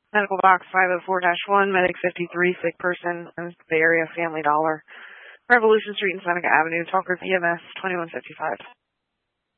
Medical box 504-1, Medic 53, sick person, Bay Area Family Dollar. Revolution Street and Seneca Avenue, Talker PMS 2155.